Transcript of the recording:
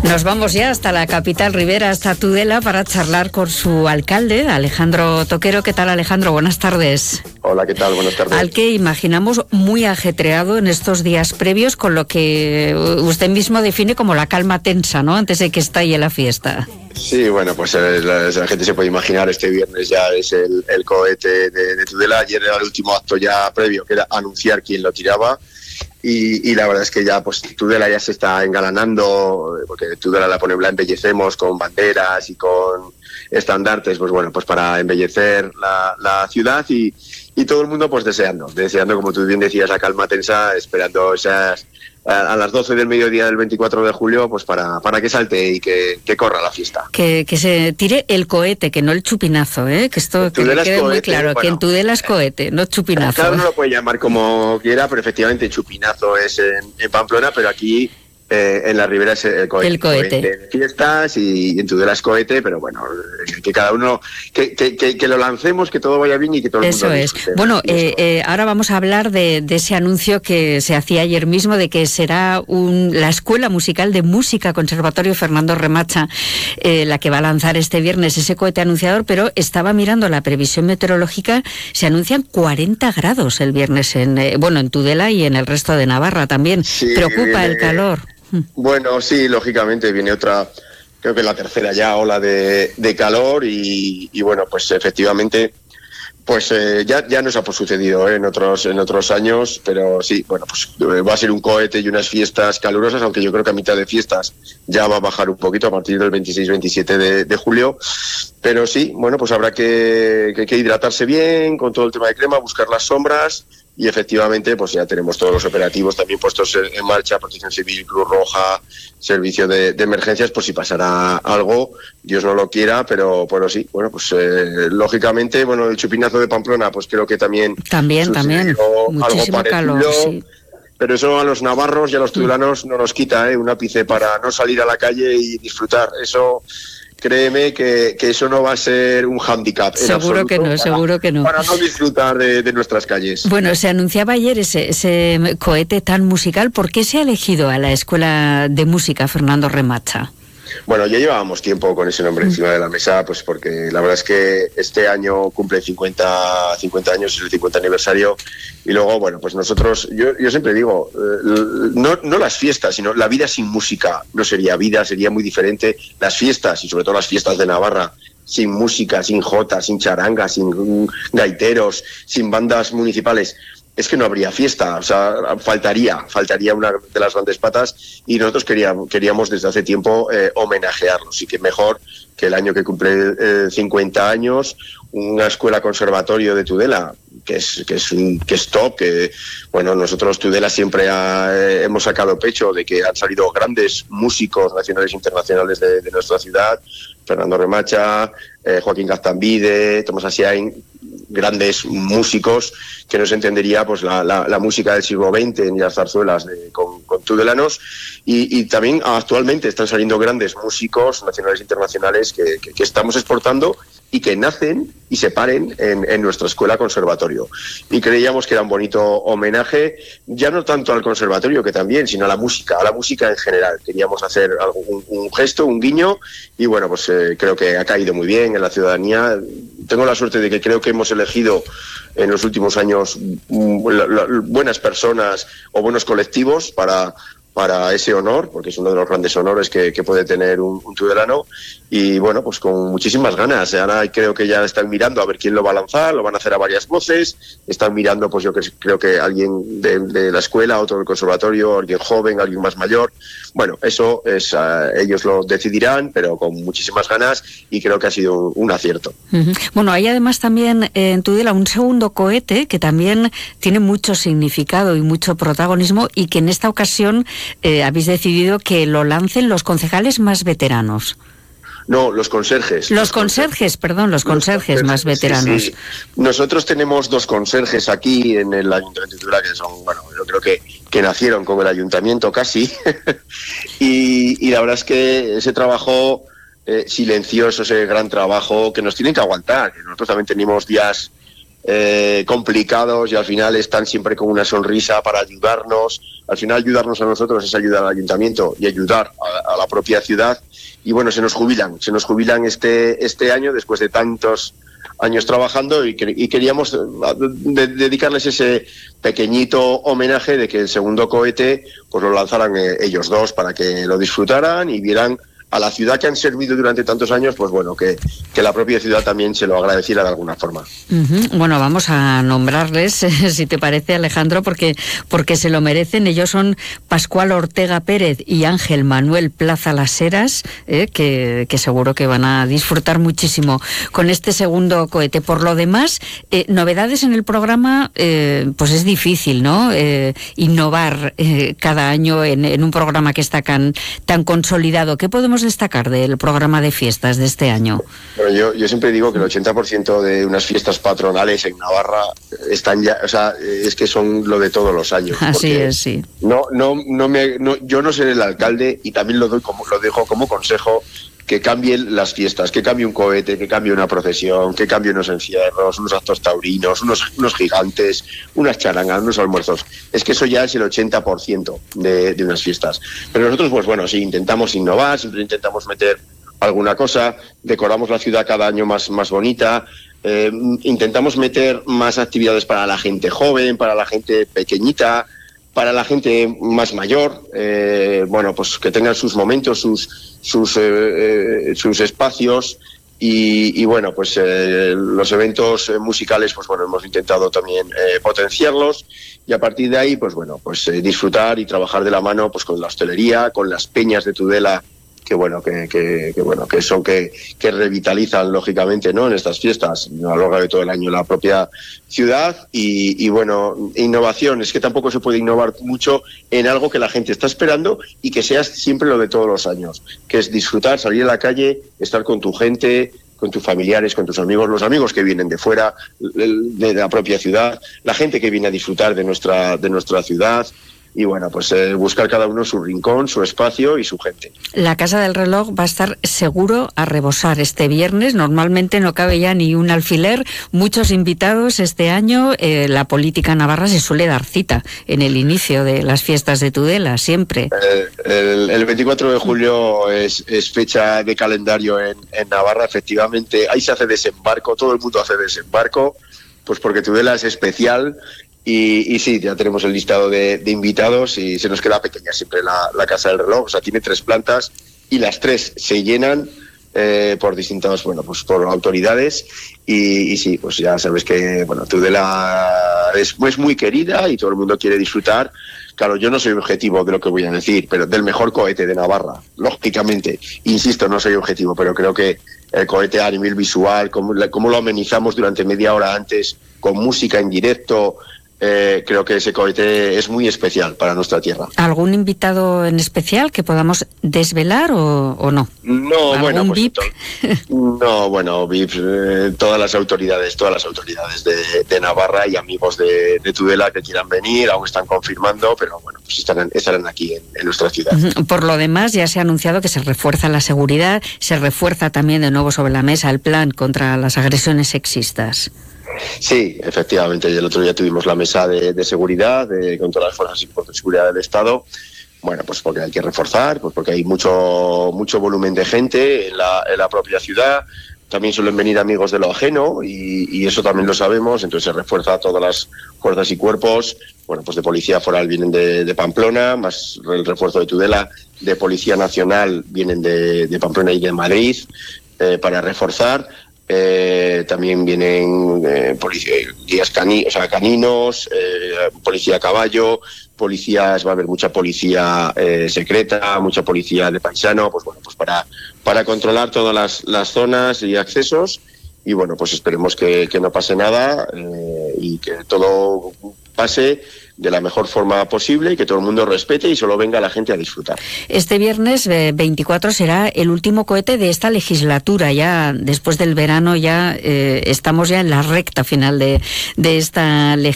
Nos vamos ya hasta la capital ribera, hasta Tudela, para charlar con su alcalde, Alejandro Toquero. ¿Qué tal, Alejandro? Buenas tardes. Hola, ¿qué tal? Buenas tardes. Al que imaginamos muy ajetreado en estos días previos, con lo que usted mismo define como la calma tensa, ¿no?, antes de que estalle la fiesta. Sí, bueno, pues la gente se puede imaginar, este viernes ya es el cohete de Tudela. Ayer era el último acto ya previo, que era anunciar quién lo tiraba. Y la verdad es que ya pues Tudela ya se está engalanando, porque Tudela la embellecemos con banderas y con estandartes, pues bueno, pues para embellecer la ciudad y todo el mundo pues deseando, como tú bien decías, la calma tensa, esperando esas a las 12 del mediodía del 24 de julio, pues para que salte y que corra la fiesta. Que se tire el cohete, que no el chupinazo, que esto que le quede muy claro, bueno, que en Tudela es cohete, no chupinazo. Cada uno lo puede llamar como quiera, pero efectivamente chupinazo es en Pamplona, pero aquí en la ribera es el cohete de fiestas, y en Tudela es cohete, pero bueno, que cada uno que lo lancemos, que todo vaya bien y que todo el mundo disfrute. Eso es. Bueno, ahora vamos a hablar de ese anuncio que se hacía ayer mismo, de que será la Escuela Musical de Música Conservatorio Fernando Remacha la que va a lanzar este viernes ese cohete anunciador, pero estaba mirando la previsión meteorológica, se anuncian 40 grados el viernes en Tudela y en el resto de Navarra también. Sí, preocupa el calor. Bueno, sí, lógicamente viene otra, creo que la tercera ya ola de calor y bueno, pues efectivamente, pues ya nos ha sucedido en otros años, pero sí, bueno, pues va a ser un cohete y unas fiestas calurosas, aunque yo creo que a mitad de fiestas ya va a bajar un poquito a partir del 26-27 de julio, pero sí, bueno, pues habrá que hidratarse bien con todo el tema de crema, buscar las sombras. Y efectivamente, pues ya tenemos todos los operativos también puestos en marcha, Protección Civil, Cruz Roja, servicio de emergencias, por si pasará algo, Dios no lo quiera, pero sí, bueno, pues lógicamente, bueno, el chupinazo de Pamplona, pues creo que también muchísimo algo calor, sí. Pero eso a los navarros y a los tudelanos no nos quita un ápice para no salir a la calle y disfrutar. Eso, créeme que eso no va a ser un hándicap. Seguro que no. Para no disfrutar de nuestras calles. Bueno, se anunciaba ayer ese cohete tan musical. ¿Por qué se ha elegido a la Escuela de Música Fernando Remacha? Bueno, ya llevábamos tiempo con ese nombre encima de la mesa, pues porque la verdad es que este año cumple 50 años, es el 50 aniversario, y luego, bueno, pues nosotros, yo siempre digo, no las fiestas, sino la vida sin música no sería vida, sería muy diferente. Las fiestas, y sobre todo las fiestas de Navarra, sin música, sin jota, sin charanga, sin gaiteros, sin bandas municipales, es que no habría fiesta, o sea, faltaría una de las grandes patas, y nosotros queríamos desde hace tiempo homenajearlos, y que mejor que el año que cumple 50 años, una escuela conservatorio de Tudela, que es top, que bueno, nosotros Tudela siempre hemos sacado pecho de que han salido grandes músicos nacionales e internacionales de nuestra ciudad, Fernando Remacha, Joaquín Gaztambide, Tomás Asiain, grandes músicos que no se entendería pues la música del siglo XX ni las zarzuelas con tudelanos, y también actualmente están saliendo grandes músicos nacionales e internacionales que estamos exportando y que nacen y se paren en nuestra escuela conservatorio, y creíamos que era un bonito homenaje, ya no tanto al conservatorio, que también, sino a la música en general. Queríamos hacer un gesto, un guiño, y bueno, pues creo que ha caído muy bien en la ciudadanía. Tengo la suerte de que creo que hemos elegido en los últimos años buenas personas o buenos colectivos para ese honor, porque es uno de los grandes honores que puede tener un tudelano, y bueno, pues con muchísimas ganas. Ahora creo que ya están mirando a ver quién lo va a lanzar, lo van a hacer a varias voces, están mirando, pues yo creo que alguien de la escuela, otro del conservatorio, alguien joven, alguien más mayor. Bueno, eso es ellos lo decidirán, pero con muchísimas ganas, y creo que ha sido un acierto. Uh-huh. Bueno, hay además también en Tudela un segundo cohete que también tiene mucho significado y mucho protagonismo, y que en esta ocasión habéis decidido que lo lancen los concejales más veteranos. No, los conserjes. Los conserjes más veteranos. Sí. Nosotros tenemos 2 conserjes aquí en el Ayuntamiento de Tudela, que son, bueno, yo creo que nacieron con el ayuntamiento casi. y la verdad es que ese trabajo silencioso, ese gran trabajo que nos tienen que aguantar. Nosotros también tenemos días complicados, y al final están siempre con una sonrisa para ayudarnos. Al final ayudarnos a nosotros es ayudar al ayuntamiento y ayudar a la propia ciudad. Y bueno, se nos jubilan este año después de tantos años trabajando, y queríamos dedicarles ese pequeñito homenaje de que el segundo cohete pues lo lanzaran ellos dos, para que lo disfrutaran y vieran a la ciudad que han servido durante tantos años, pues bueno, que la propia ciudad también se lo agradeciera de alguna forma. Bueno, vamos a nombrarles, si te parece, Alejandro, porque se lo merecen. Ellos son Pascual Ortega Pérez y Ángel Manuel Plaza Las Heras, que seguro que van a disfrutar muchísimo con este segundo cohete. Por lo demás, novedades en el programa, pues es difícil, ¿no? Innovar cada año en un programa que está tan consolidado. ¿Qué podemos destacar del programa de fiestas de este año? Bueno, yo siempre digo que el 80% de unas fiestas patronales en Navarra están ya, o sea, es que son lo de todos los años. Así es, sí. Yo no seré el alcalde, y también lo dejo como consejo, que cambien las fiestas, que cambie un cohete, que cambie una procesión, que cambie unos encierros, unos actos taurinos, unos gigantes, unas charangas, unos almuerzos. Es que eso ya es el 80% de unas fiestas. Pero nosotros, pues bueno, sí, intentamos innovar, siempre intentamos meter alguna cosa, decoramos la ciudad cada año más bonita, intentamos meter más actividades para la gente joven, para la gente pequeñita, para la gente más mayor, bueno, pues que tengan sus momentos, sus espacios, y bueno, pues los eventos musicales, pues bueno, hemos intentado también potenciarlos, y a partir de ahí, pues bueno, pues disfrutar y trabajar de la mano pues con la hostelería, con las peñas de Tudela, que revitalizan lógicamente, ¿no?, en estas fiestas a lo largo de todo el año la propia ciudad. Y bueno, innovación, es que tampoco se puede innovar mucho en algo que la gente está esperando y que sea siempre lo de todos los años, que es disfrutar, salir a la calle, estar con tu gente, con tus familiares, con tus amigos, los amigos que vienen de fuera, de la propia ciudad, la gente que viene a disfrutar de nuestra ciudad. Y bueno, pues buscar cada uno su rincón, su espacio y su gente. La Casa del Reloj va a estar seguro a rebosar este viernes. Normalmente no cabe ya ni un alfiler. Muchos invitados este año. La política navarra se suele dar cita en el inicio de las fiestas de Tudela, siempre. El 24 de julio es fecha de calendario en Navarra, efectivamente. Ahí se hace desembarco, todo el mundo hace desembarco, pues porque Tudela es especial. Y sí, ya tenemos el listado de invitados, y se nos queda pequeña siempre la Casa del Reloj. O sea, tiene 3 plantas y las 3 se llenan por distintas, bueno, pues por autoridades. Y sí, pues ya sabes que, bueno, Tudela es muy querida y todo el mundo quiere disfrutar. Claro, yo no soy objetivo de lo que voy a decir, pero del mejor cohete de Navarra, lógicamente. Insisto, no soy objetivo, pero creo que el cohete a nivel visual, cómo lo amenizamos durante media hora antes, con música en directo, creo que ese cohete es muy especial para nuestra tierra. ¿Algún invitado en especial que podamos desvelar o no? No, bueno, pues VIP? No, bueno, VIP, todas las autoridades de Navarra y amigos de Tudela que quieran venir, aún están confirmando, pero bueno, pues estarán aquí en nuestra ciudad. Por lo demás, ya se ha anunciado que se refuerza la seguridad, se refuerza también de nuevo sobre la mesa el plan contra las agresiones sexistas. Sí, efectivamente, el otro día tuvimos la mesa de seguridad con todas las fuerzas de seguridad del Estado. Bueno, pues porque hay que reforzar, pues porque hay mucho volumen de gente en la propia ciudad. También suelen venir amigos de lo ajeno y eso también lo sabemos, entonces se refuerza todas las fuerzas y cuerpos. Bueno, pues de Policía Foral vienen de Pamplona, más el refuerzo de Tudela, de Policía Nacional vienen de Pamplona y de Madrid para reforzar. También vienen guías caninos, policía a caballo, policías, va a haber mucha policía secreta, mucha policía de paisano, pues bueno, pues para controlar todas las zonas y accesos. Y bueno, pues esperemos que no pase nada y que todo pase de la mejor forma posible y que todo el mundo respete y solo venga la gente a disfrutar. Este viernes 24 será el último cohete de esta legislatura. Ya después del verano ya estamos ya en la recta final de esta legislatura.